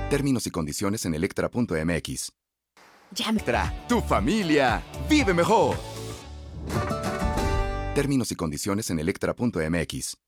Términos y condiciones en electra.mx. Ya me... Tu familia vive mejor. Términos y condiciones en electra.mx.